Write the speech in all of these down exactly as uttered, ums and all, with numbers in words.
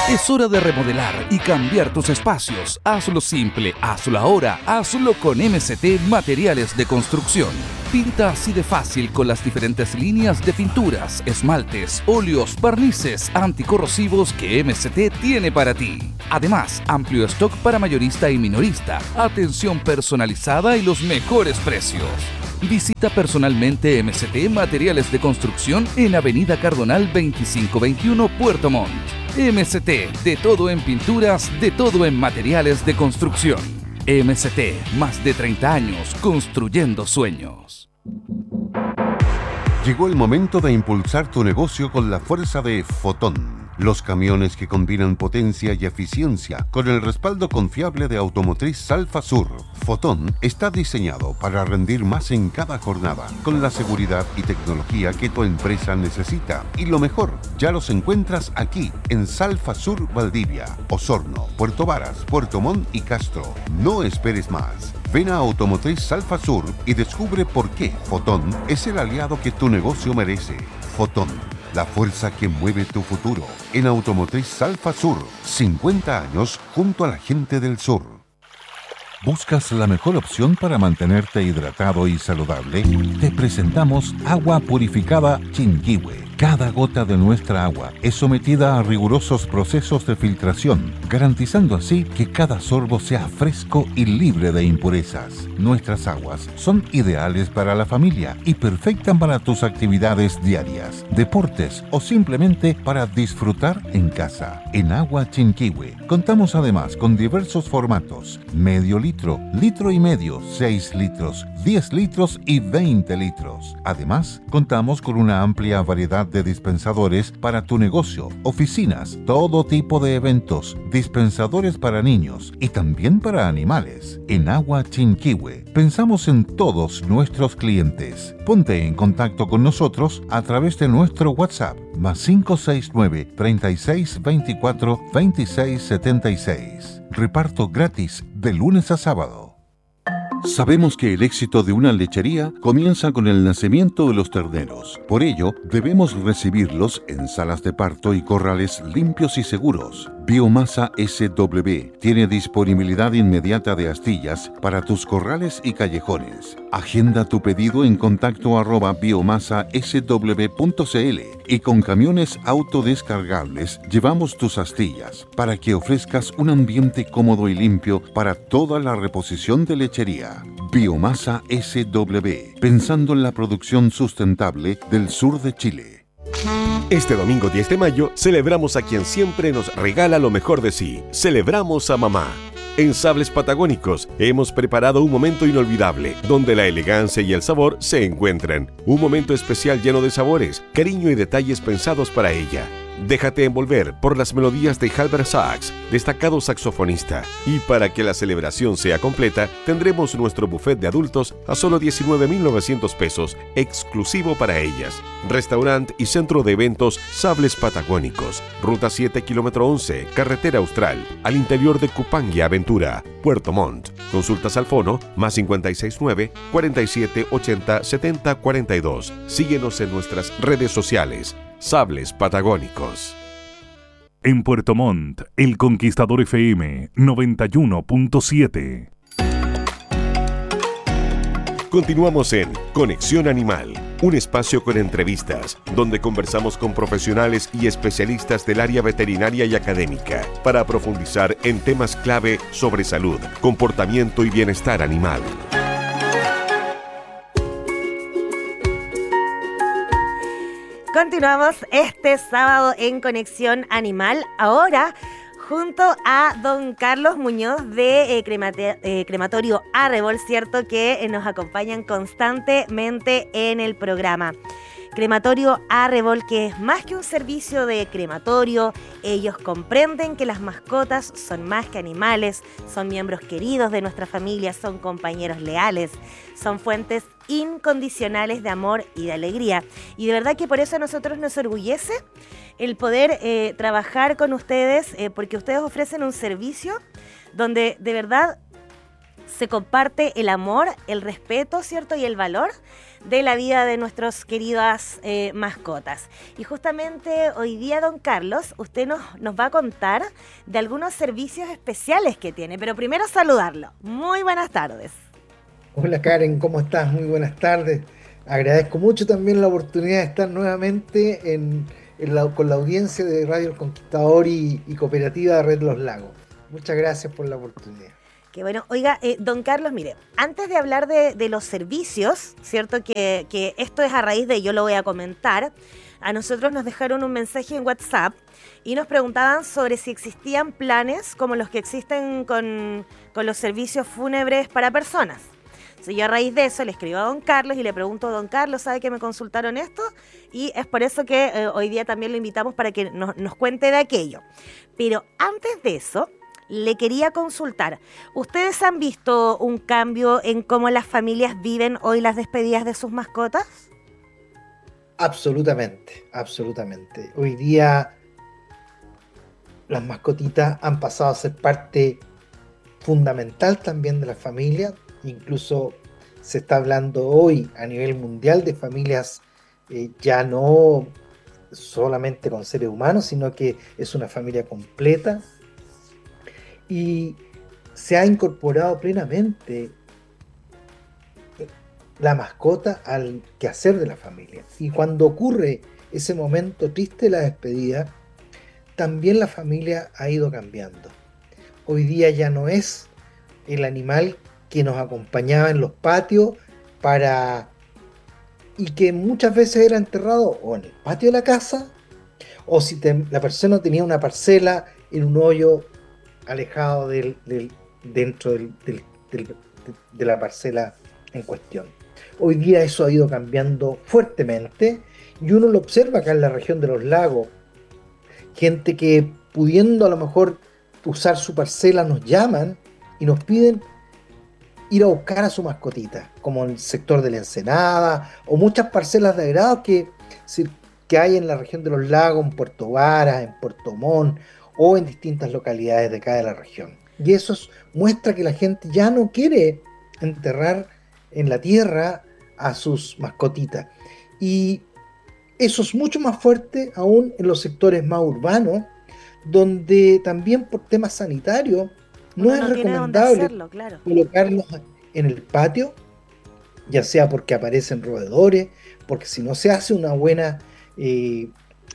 Es hora de remodelar y cambiar tus espacios. Hazlo simple, hazlo ahora, hazlo con M C T Materiales de Construcción. Pinta así de fácil con las diferentes líneas de pinturas, esmaltes, óleos, barnices anticorrosivos que M C T tiene para ti. Además, amplio stock para mayorista y minorista, atención personalizada y los mejores precios. Visita personalmente M C T Materiales de Construcción en Avenida Cardonal veinticinco veintiuno, Puerto Montt. M C T, de todo en pinturas, de todo en materiales de construcción. M C T, más de treinta años construyendo sueños. Llegó el momento de impulsar tu negocio con la fuerza de Fotón. Los camiones que combinan potencia y eficiencia con el respaldo confiable de Automotriz Salfa Sur. Fotón está diseñado para rendir más en cada jornada, con la seguridad y tecnología que tu empresa necesita. Y lo mejor, ya los encuentras aquí, en Salfa Sur, Valdivia, Osorno, Puerto Varas, Puerto Montt y Castro. No esperes más. Ven a Automotriz Salfa Sur y descubre por qué Fotón es el aliado que tu negocio merece. Fotón, la fuerza que mueve tu futuro. En Automotriz Salfa Sur, cincuenta años junto a la gente del sur. ¿Buscas la mejor opción para mantenerte hidratado y saludable? Te presentamos Agua Purificada Chinquihue. Cada gota de nuestra agua es sometida a rigurosos procesos de filtración, garantizando así que cada sorbo sea fresco y libre de impurezas. Nuestras aguas son ideales para la familia y perfectas para tus actividades diarias, deportes o simplemente para disfrutar en casa. En Agua Chinquihue contamos además con diversos formatos: medio litro, litro y medio, seis litros, diez litros y veinte litros. Además, contamos con una amplia variedad de dispensadores para tu negocio, oficinas, todo tipo de eventos, dispensadores para niños y también para animales. En Agua Chinquihue pensamos en todos nuestros clientes. Ponte en contacto con nosotros a través de nuestro WhatsApp más cinco seis nueve, treinta y seis, veinticuatro, veintiséis, setenta y seis. Reparto gratis de lunes a sábado. Sabemos que el éxito de una lechería comienza con el nacimiento de los terneros. Por ello, debemos recibirlos en salas de parto y corrales limpios y seguros. Biomasa S W tiene disponibilidad inmediata de astillas para tus corrales y callejones. Agenda tu pedido en contacto arroba biomasa s w punto c l y con camiones autodescargables llevamos tus astillas para que ofrezcas un ambiente cómodo y limpio para toda la reposición de lechería. Biomasa S W, pensando en la producción sustentable del sur de Chile. Este domingo diez de mayo celebramos a quien siempre nos regala lo mejor de sí. Celebramos a mamá. En Sables Patagónicos hemos preparado un momento inolvidable, donde la elegancia y el sabor se encuentran. Un momento especial lleno de sabores, cariño y detalles pensados para ella. Déjate envolver por las melodías de Halbert Sachs, destacado saxofonista. Y para que la celebración sea completa, tendremos nuestro buffet de adultos a solo diecinueve mil novecientos pesos, exclusivo para ellas. Restaurante y centro de eventos Sables Patagónicos, Ruta siete, kilómetro once, Carretera Austral, al interior de Cupangia Aventura, Puerto Montt. Consultas al fono más cinco seis nueve, cuarenta y siete, ochenta, setenta, cuarenta y dos. Síguenos en nuestras redes sociales. Sables Patagónicos. En Puerto Montt, El Conquistador F M noventa y uno punto siete. Continuamos en Conexión Animal, un espacio con entrevistas, donde conversamos con profesionales y especialistas del área veterinaria y académica para profundizar en temas clave sobre salud, comportamiento y bienestar animal. Continuamos este sábado en Conexión Animal, ahora junto a don Carlos Muñoz de eh, cremate, eh, Crematorio Arrebol, ¿cierto? Que eh, nos acompañan constantemente en el programa. Crematorio Arrebol, que es más que un servicio de crematorio, ellos comprenden que las mascotas son más que animales, son miembros queridos de nuestra familia, son compañeros leales, son fuentes incondicionales de amor y de alegría. Y de verdad que por eso a nosotros nos orgullece el poder eh, trabajar con ustedes, eh, porque ustedes ofrecen un servicio donde de verdad se comparte el amor, el respeto, ¿cierto? Y el valor de la vida de nuestras queridas eh, mascotas. Y justamente hoy día, don Carlos, usted nos, nos va a contar de algunos servicios especiales que tiene, pero primero saludarlo. Muy buenas tardes. Hola Karen, ¿cómo estás? Muy buenas tardes. Agradezco mucho también la oportunidad de estar nuevamente en, en la, con la audiencia de Radio El Conquistador y, y Cooperativa Red Los Lagos. Muchas gracias por la oportunidad. Que bueno, oiga, eh, don Carlos, mire, antes de hablar de, de los servicios, ¿cierto? Que, que esto es a raíz de, yo lo voy a comentar, a nosotros nos dejaron un mensaje en WhatsApp y nos preguntaban sobre si existían planes como los que existen con, con los servicios fúnebres para personas. Entonces yo a raíz de eso le escribo a don Carlos y le pregunto, don Carlos, ¿sabe que me consultaron esto? Y es por eso que eh, hoy día también lo invitamos para que nos, nos cuente de aquello. Pero antes de eso, le quería consultar, ¿ustedes han visto un cambio en cómo las familias viven hoy las despedidas de sus mascotas? Absolutamente, absolutamente. Hoy día las mascotitas han pasado a ser parte fundamental también de la familia. Incluso se está hablando hoy a nivel mundial de familias eh, ya no solamente con seres humanos, sino que es una familia completa. Y se ha incorporado plenamente la mascota al quehacer de la familia. Y cuando ocurre ese momento triste de la despedida, también la familia ha ido cambiando. Hoy día ya no es el animal que nos acompañaba en los patios para y que muchas veces era enterrado o en el patio de la casa, o si te, la persona tenía una parcela en un hoyo alejado del, del, dentro del, del, del, de la parcela en cuestión. Hoy día eso ha ido cambiando fuertemente y uno lo observa acá en la región de los lagos. Gente que pudiendo a lo mejor usar su parcela nos llaman y nos piden ir a buscar a su mascotita, como en el sector de la Ensenada o muchas parcelas de agrado que, que hay en la región de los lagos, en Puerto Varas, en Puerto Montt o en distintas localidades de acá de la región. Y eso muestra que la gente ya no quiere enterrar en la tierra a sus mascotitas. Y eso es mucho más fuerte aún en los sectores más urbanos, donde también por temas sanitarios no, no es recomendable hacerlo, claro, colocarlos en el patio, ya sea porque aparecen roedores, porque si no se hace una buena eh,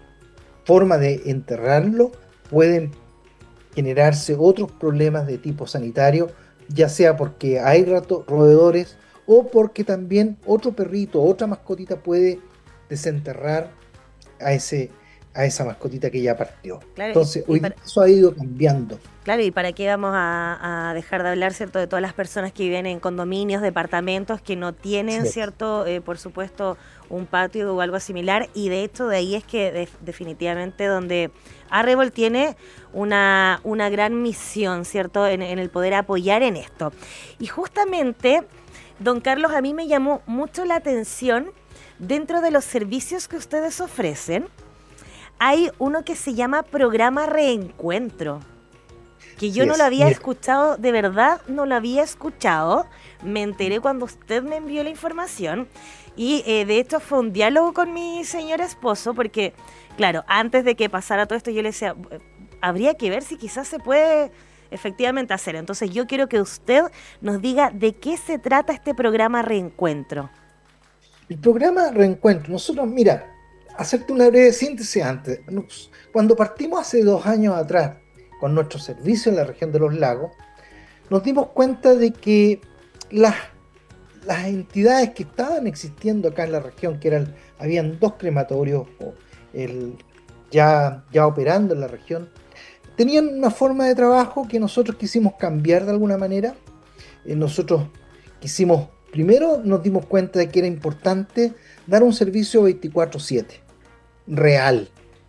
forma de enterrarlo, pueden generarse otros problemas de tipo sanitario, ya sea porque hay rato, roedores o porque también otro perrito, otra mascotita puede desenterrar a, ese, a esa mascotita que ya partió. Claro, Entonces, y, y hoy para, eso ha ido cambiando. Claro, y para qué vamos a, a dejar de hablar, ¿cierto?, de todas las personas que viven en condominios, departamentos, que no tienen, sí. ¿cierto?, eh, por supuesto, un patio o algo similar, y de hecho de ahí es que de, definitivamente donde Arrebol tiene una, una gran misión, ¿cierto?, en, en el poder apoyar en esto. Y justamente, don Carlos, a mí me llamó mucho la atención, dentro de los servicios que ustedes ofrecen, hay uno que se llama Programa Reencuentro, que yo sí, no lo había sí. escuchado, de verdad no lo había escuchado, me enteré cuando usted me envió la información, y eh, de hecho fue un diálogo con mi señor esposo, porque claro, antes de que pasara todo esto yo le decía, habría que ver si quizás se puede efectivamente hacer. Entonces yo quiero que usted nos diga de qué se trata este programa Reencuentro. El programa Reencuentro, nosotros, mira, hacerte una breve síntesis antes. Cuando partimos hace dos años atrás con nuestro servicio en la región de los lagos, nos dimos cuenta de que las, las entidades que estaban existiendo acá en la región, que eran, habían dos crematorios el, ya, ya operando en la región, tenían una forma de trabajo que nosotros quisimos cambiar de alguna manera. Eh, nosotros quisimos, primero nos dimos cuenta de que era importante dar un servicio veinticuatro siete, real,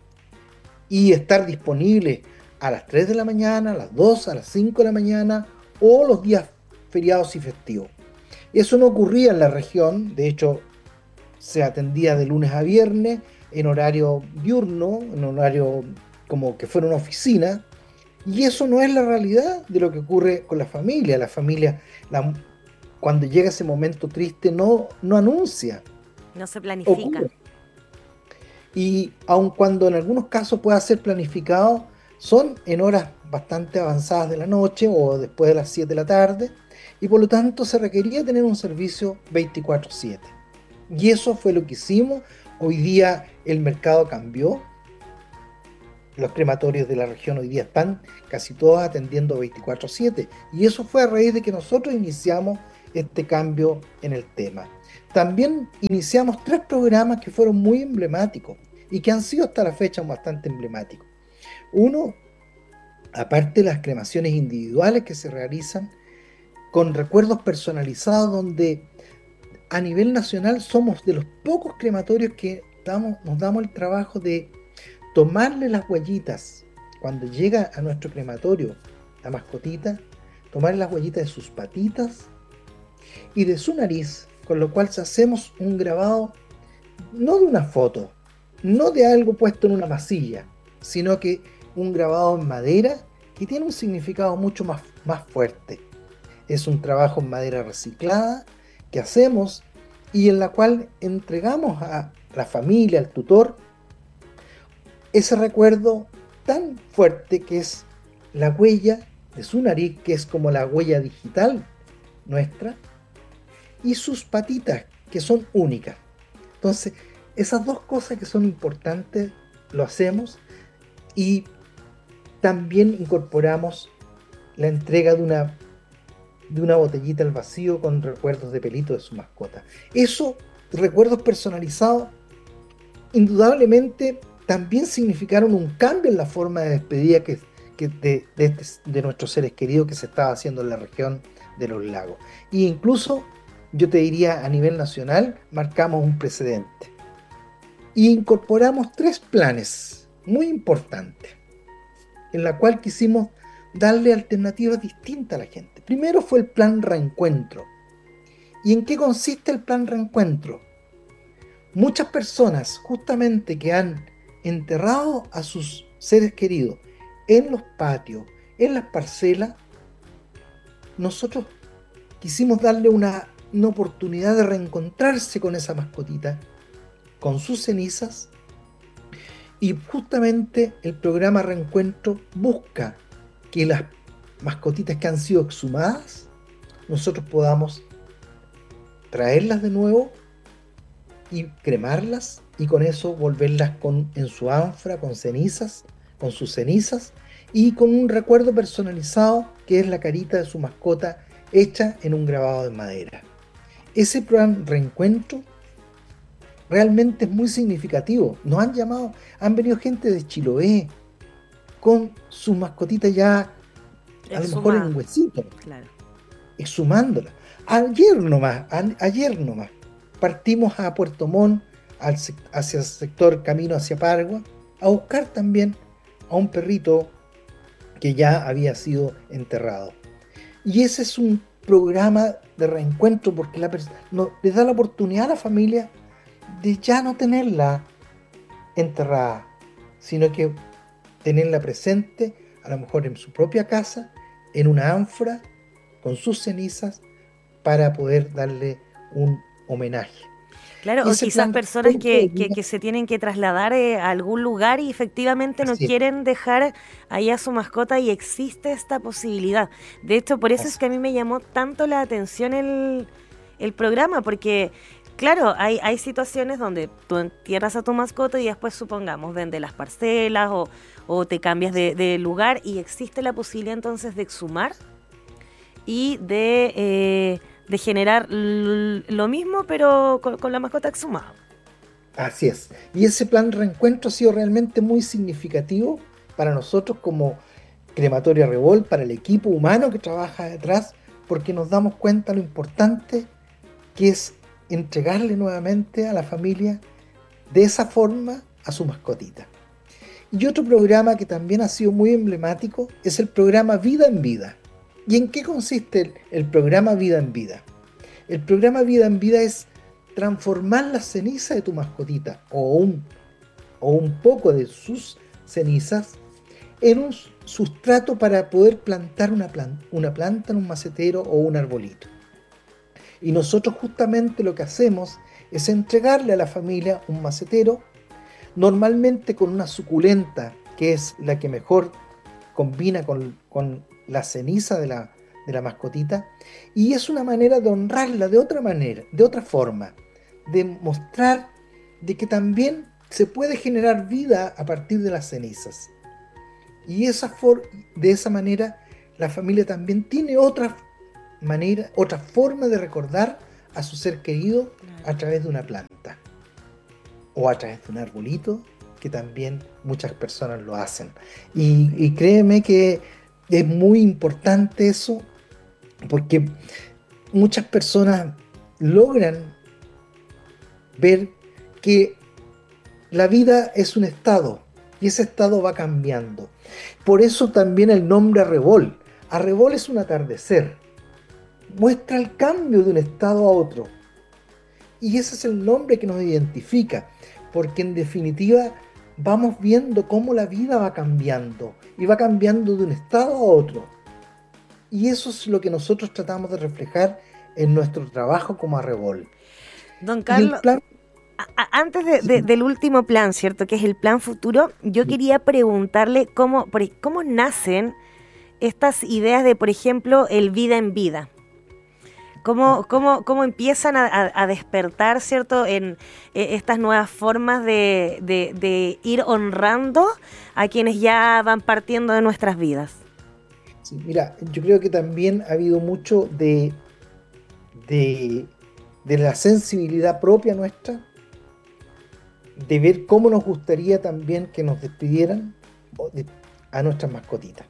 y estar disponible a las tres de la mañana, a las dos, a las cinco de la mañana o los días feriados y festivos. Eso no ocurría en la región, de hecho se atendía de lunes a viernes en horario diurno, en horario como que fuera una oficina, Y eso no es la realidad de lo que ocurre con la familia. La familia, la, cuando llega ese momento triste, no, no anuncia. No se planifica. Ocurre. Y aun cuando en algunos casos pueda ser planificado, son en horas bastante avanzadas de la noche o después de las siete de la tarde, y por lo tanto se requería tener un servicio veinticuatro siete. Y eso fue lo que hicimos. Hoy día el mercado cambió. Los crematorios de la región hoy día están casi todos atendiendo veinticuatro siete. Y eso fue a raíz de que nosotros iniciamos este cambio en el tema. También iniciamos tres programas que fueron muy emblemáticos y que han sido hasta la fecha bastante emblemáticos. Uno, aparte de las cremaciones individuales que se realizan con recuerdos personalizados, donde a nivel nacional somos de los pocos crematorios que damos, nos damos el trabajo de tomarle las huellitas cuando llega a nuestro crematorio la mascotita, tomarle las huellitas de sus patitas y de su nariz, con lo cual hacemos un grabado no de una foto, no de algo puesto en una masilla, sino que un grabado en madera que tiene un significado mucho más, más fuerte. Es un trabajo en madera reciclada que hacemos y en la cual entregamos a la familia, al tutor, ese recuerdo tan fuerte que es la huella de su nariz, que es como la huella digital nuestra, y sus patitas, que son únicas. Entonces, esas dos cosas que son importantes, lo hacemos, y también incorporamos la entrega de una, de una botellita al vacío con recuerdos de pelito de su mascota. Eso, recuerdos personalizados, indudablemente también significaron un cambio en la forma de despedida que, que de, de, este, de nuestros seres queridos que se estaba haciendo en la región de los lagos. E incluso, yo te diría, a nivel nacional, marcamos un precedente. Y incorporamos tres planes muy importantes, en la cual quisimos darle alternativas distintas a la gente. Primero fue el plan Reencuentro. ¿Y en qué consiste el plan Reencuentro? Muchas personas, justamente que han enterrado a sus seres queridos en los patios, en las parcelas, nosotros quisimos darle una, una oportunidad de reencontrarse con esa mascotita, con sus cenizas, y justamente el programa Reencuentro busca que las mascotitas que han sido exhumadas, nosotros podamos traerlas de nuevo y cremarlas, y con eso volverlas con, en su ánfora, con cenizas, con sus cenizas, y con un recuerdo personalizado que es la carita de su mascota hecha en un grabado de madera. Ese plan Reencuentro realmente es muy significativo. Nos han llamado, han venido gente de Chiloé con sus mascotitas ya a lo mejor en un huesito, claro, exhumándola. Ayer nomás, a, ayer nomás, partimos a Puerto Montt, al, hacia el sector camino hacia Pargua, a buscar también a un perrito que ya había sido enterrado. Y ese es un programa de reencuentro porque la no, les da la oportunidad a la familia de ya no tenerla enterrada, sino que tenerla presente, a lo mejor en su propia casa, en una ánfora, con sus cenizas, para poder darle un homenaje. Claro, o quizás personas que, que, que se tienen que trasladar eh, a algún lugar y efectivamente no quieren dejar ahí a su mascota, y existe esta posibilidad. De hecho, por eso es que a mí me llamó tanto la atención el, el programa, porque claro, hay, hay situaciones donde tú entierras a tu mascota y después, supongamos, vendes las parcelas o, o te cambias de, de lugar, y existe la posibilidad entonces de exhumar y de... Eh, de generar l- lo mismo, pero con, con la mascota exhumada. Así es. Y ese plan Reencuentro ha sido realmente muy significativo para nosotros como Crematorio Arrebol, para el equipo humano que trabaja detrás, porque nos damos cuenta lo importante que es entregarle nuevamente a la familia de esa forma a su mascotita. Y otro programa que también ha sido muy emblemático es el programa Vida en Vida. ¿Y en qué consiste el, el programa Vida en Vida? El programa Vida en Vida es transformar la ceniza de tu mascotita o un, o un poco de sus cenizas en un sustrato para poder plantar una planta, una planta en un macetero o un arbolito. Y nosotros justamente lo que hacemos es entregarle a la familia un macetero, normalmente con una suculenta, que es la que mejor combina con, con la ceniza de la, de la mascotita, y es una manera de honrarla de otra manera, de otra forma, de mostrar de que también se puede generar vida a partir de las cenizas. Y esa for- de esa manera la familia también tiene otra manera, otra forma de recordar a su ser querido a través de una planta o a través de un arbolito, que también muchas personas lo hacen. Y, y créeme que es muy importante eso, porque muchas personas logran ver que la vida es un estado y ese estado va cambiando. Por eso también el nombre Arrebol. Arrebol es un atardecer. Muestra el cambio de un estado a otro. Y ese es el nombre que nos identifica, porque en definitiva vamos viendo cómo la vida va cambiando y va cambiando de un estado a otro. Y eso es lo que nosotros tratamos de reflejar en nuestro trabajo como Arrebol. Don Carlos, plan... a, a, antes de, de, del último plan, ¿cierto? Que es el plan futuro, yo quería preguntarle cómo, cómo nacen estas ideas de, por ejemplo, el vida en vida. ¿Cómo, cómo, cómo empiezan a, a, a despertar, ¿cierto?, en eh, estas nuevas formas de, de, de ir honrando a quienes ya van partiendo de nuestras vidas? Sí, mira, yo creo que también ha habido mucho de, de, de la sensibilidad propia nuestra, de ver cómo nos gustaría también que nos despidieran a nuestras mascotitas.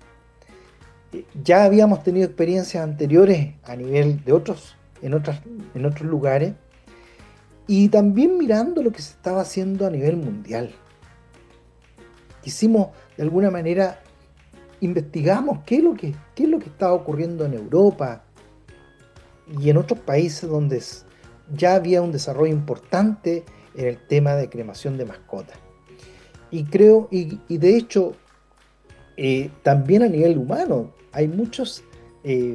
Ya habíamos tenido experiencias anteriores a nivel de otros, en, otras, en otros lugares, y también mirando lo que se estaba haciendo a nivel mundial. Quisimos, de alguna manera, investigamos qué es lo que, qué es lo que estaba ocurriendo en Europa y en otros países donde ya había un desarrollo importante en el tema de cremación de mascotas. Y creo, y, y de hecho, eh, también a nivel humano, hay muchos eh,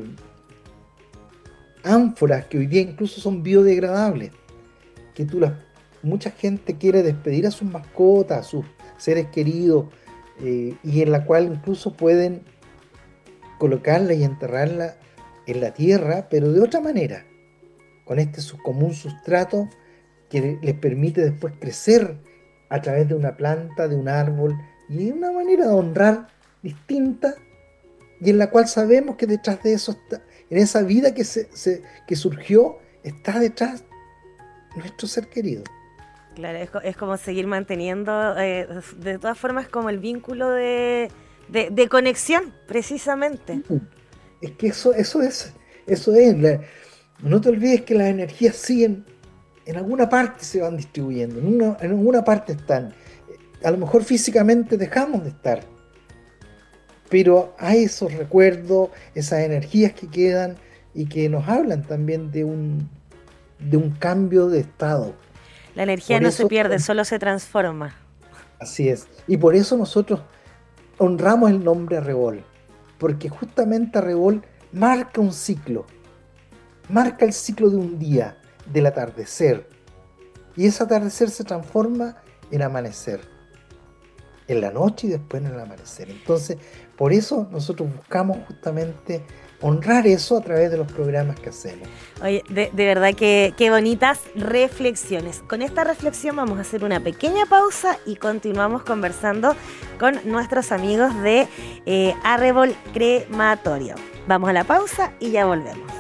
ánforas que hoy día incluso son biodegradables, que tú las, mucha gente quiere despedir a sus mascotas, a sus seres queridos, eh, y en la cual incluso pueden colocarla y enterrarla en la tierra, pero de otra manera, con este común sustrato que les permite después crecer a través de una planta, de un árbol, y es una manera de honrar distinta, y en la cual sabemos que detrás de eso, está, en esa vida que, se, se, que surgió, está detrás nuestro ser querido. Claro, es, es como seguir manteniendo, eh, de todas formas, como el vínculo de, de, de conexión, precisamente. Es que eso, eso es, eso es. La, no te olvides que las energías siguen, en alguna parte se van distribuyendo, en, una, en alguna parte están. A lo mejor físicamente dejamos de estar, pero hay esos recuerdos, esas energías que quedan y que nos hablan también de un, de un cambio de estado. La energía no se pierde, solo se transforma. Así es. Y por eso nosotros honramos el nombre Arrebol, porque justamente Arrebol marca un ciclo, marca el ciclo de un día, del atardecer. Y ese atardecer se transforma en amanecer, en la noche y después en el amanecer. Entonces, por eso nosotros buscamos justamente honrar eso a través de los programas que hacemos. Oye, de, de verdad que qué bonitas reflexiones. Con esta reflexión vamos a hacer una pequeña pausa y continuamos conversando con nuestros amigos de eh, Arrebol Crematorio. Vamos a la pausa y ya volvemos.